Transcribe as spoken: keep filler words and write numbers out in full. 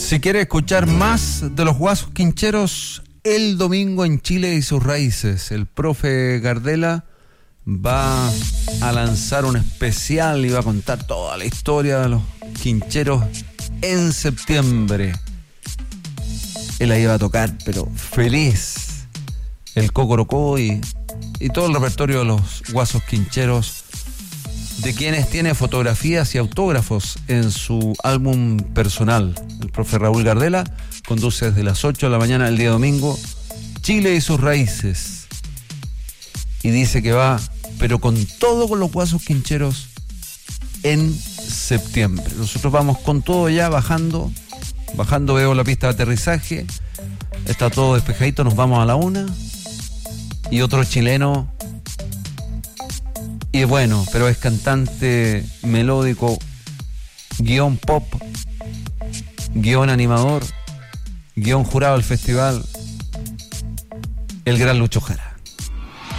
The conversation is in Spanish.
Si quiere escuchar más de los Guasos Quincheros, el domingo en Chile y sus raíces, el profe Gardela va a lanzar un especial y va a contar toda la historia de los Quincheros en septiembre. Él ahí va a tocar, pero feliz, el Cocorocó y, y todo el repertorio de los Guasos Quincheros, de quienes tiene fotografías y autógrafos en su álbum personal. El profe Raúl Gardela conduce desde las ocho de la mañana del día domingo Chile y sus raíces, y dice que va, pero con todo, con los Guasos Quincheros en septiembre. Nosotros vamos con todo ya, bajando bajando veo la pista de aterrizaje, está todo despejadito, nos vamos a la una, y otro chileno, y bueno, pero es cantante melódico, guión pop, guión animador, guión jurado del festival, el gran Lucho Jara.